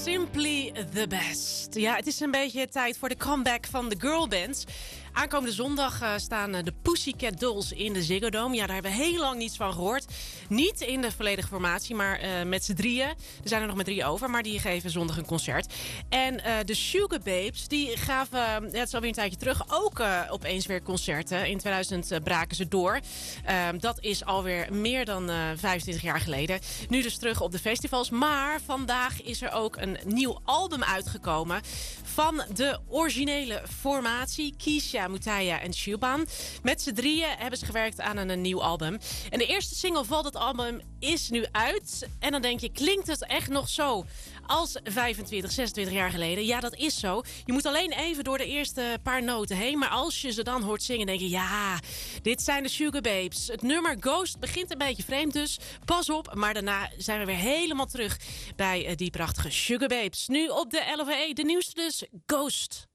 Simply the best. Ja, het is een beetje tijd voor de comeback van de girlbands. Aankomende zondag staan de Pussycat Dolls in de Ziggo Dome. Ja, daar hebben we heel lang niets van gehoord. Niet in de volledige formatie, maar met z'n drieën. Er zijn er nog maar 3 over, maar die geven zondag een concert. En de Sugar Babes, die gaven, het is alweer een tijdje terug, ook opeens weer concerten. In 2000 braken ze door. Dat is alweer meer dan 25 jaar geleden. Nu dus terug op de festivals. Maar vandaag is er ook een nieuw album uitgekomen van de originele formatie, Keisha, Mutaya en Shuban. Met z'n drieën hebben ze gewerkt aan een nieuw album. En de eerste single van het album is nu uit. En dan denk je, klinkt het echt nog zo als 25, 26 jaar geleden? Ja, dat is zo. Je moet alleen even door de eerste paar noten heen. Maar als je ze dan hoort zingen, denk je, ja, dit zijn de Sugar Babes. Het nummer Ghost begint een beetje vreemd, dus pas op. Maar daarna zijn we weer helemaal terug bij die prachtige Sugar Babes. Nu op de LOVE, de nieuwste dus, Ghost.